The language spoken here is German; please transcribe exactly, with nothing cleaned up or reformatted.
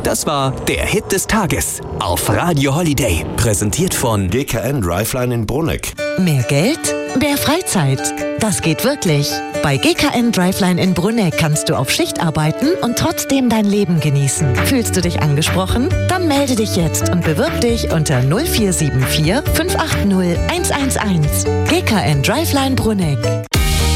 Das war der Hit des Tages auf Radio Holiday. Präsentiert von G K N Driveline in Bruneck. Mehr Geld? Mehr Freizeit. Das geht wirklich. Bei G K N Driveline in Bruneck kannst du auf Schicht arbeiten und trotzdem dein Leben genießen. Fühlst du dich angesprochen? Dann melde dich jetzt und bewirb dich unter null vier sieben vier fünf acht null eins eins eins. G K N Driveline Bruneck.